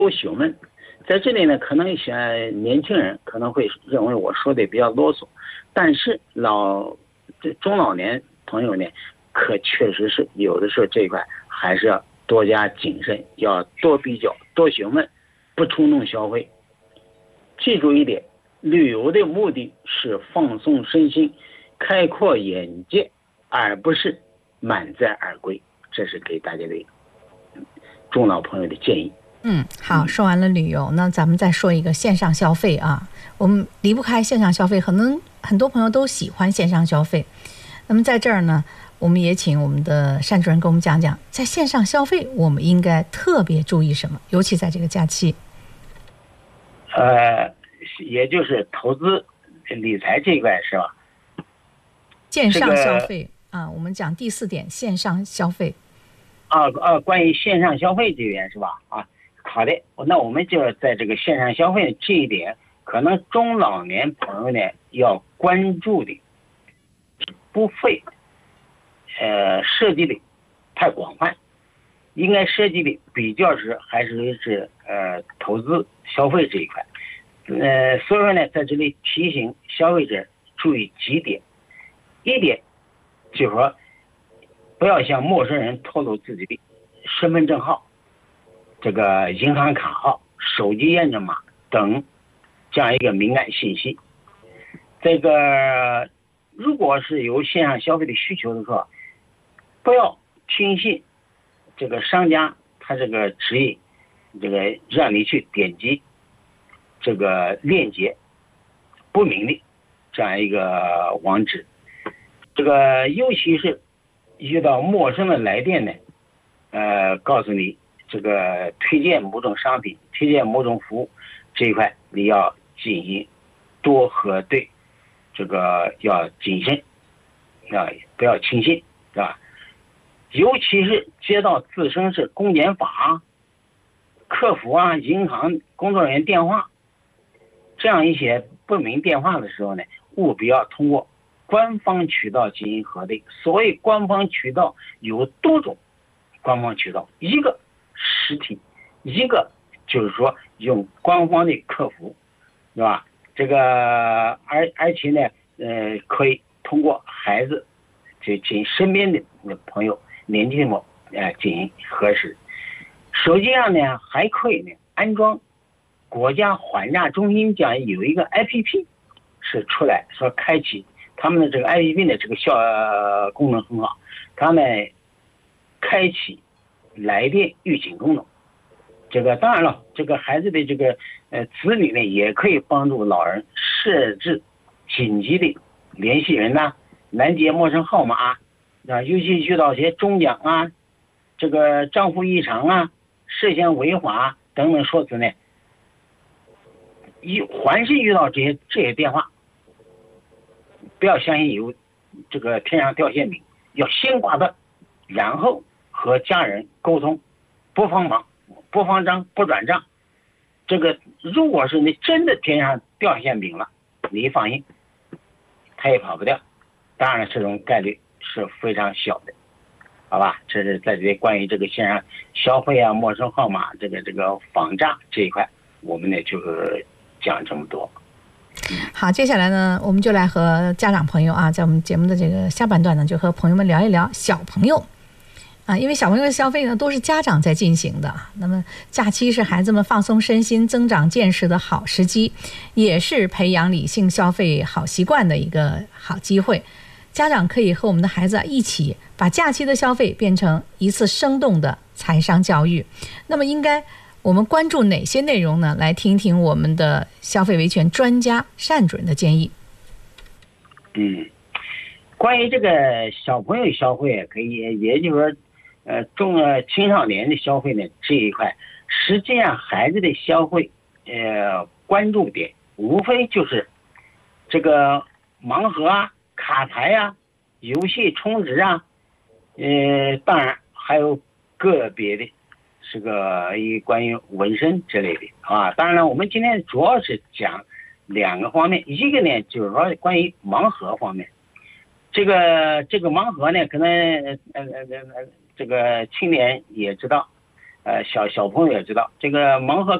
多询问。在这里呢，可能一些年轻人可能会认为我说的比较啰嗦，但是中老年朋友呢，可确实是有的时候这一块还是要多加谨慎，要多比较、多询问，不冲动消费。记住一点，旅游的目的是放松身心、开阔眼界，而不是满载而归。这是给大家的中老朋友的建议。 好，说完了旅游，那咱们再说一个线上消费啊。我们离不开线上消费，很多朋友都喜欢线上消费。那么在这儿呢，我们也请我们的单主任给我们讲讲，在线上消费我们应该特别注意什么，尤其在这个假期。 也就是投资理财这一块是吧？ 线上消费我们讲第4点，线上消费。 关于线上消费这边是吧？好的，那我们就在这个线上消费这一点，可能中老年朋友呢要关注的不会涉及的太广泛，应该涉及的比较还是投资消费这一块。所以说呢，在这里提醒消费者注意几点。一点就是说，不要向陌生人透露自己的身份证号、这个银行卡号、手机验证码等这样一个敏感信息。这个如果是有线上消费的需求的时候，不要听信这个商家他这个指引，这个让你去点击这个链接不明的这样一个网址。这个尤其是遇到陌生的来电呢，告诉你这个推荐某种商品、推荐某种服务这一块，你要进行多核对，这个要谨慎，不要轻信，是吧？尤其是接到自称是公检法、客服银行工作人员电话这样一些不明电话的时候呢，务必要通过官方渠道进行核对。所谓官方渠道有多种官方渠道，一个实体，一个就是说用官方的客服，是吧？这个而且呢，可以通过孩子就进身边的朋友、年轻的进行核实。手机上呢还可以呢安装国家缓价中心这样有一个 APP 是出来说开启。他们的这个 APP 的这个功能很好，他们开启来电预警功能。这个当然了，这个孩子的这个子女呢，也可以帮助老人设置紧急的联系人拦截陌生号码尤其遇到些中奖这个账户异常涉嫌违法等等说辞呢，凡是遇到这些电话，不要相信有这个天上掉馅饼，要先挂断，然后和家人沟通，不帮忙、不放账、不转账。这个如果是你真的天上掉馅饼了，你放心，他也跑不掉。当然了，这种概率是非常小的，好吧？这是在这里关于这个线上消费陌生号码这个仿诈这一块，我们呢就是讲这么多。 好，接下来呢，我们就来和家长朋友在我们节目的这个下半段呢，就和朋友们聊一聊小朋友因为小朋友的消费呢都是家长在进行的。那么假期是孩子们放松身心、增长见识的好时机，也是培养理性消费好习惯的一个好机会。家长可以和我们的孩子一起把假期的消费变成一次生动的财商教育。那么应该我们关注哪些内容呢？来听听我们的消费维权专家单主任的建议。 关于这个小朋友消费，可以也就是说，青少年的消费呢这一块，实际上孩子的消费，关注点无非就是这个盲盒卡牌游戏充值当然还有个别的。是个关于纹身之类的当然了，我们今天主要是讲2个方面，一个呢就是说关于盲盒方面。这个盲盒呢，可能这个青年也知道， 小朋友也知道，这个盲盒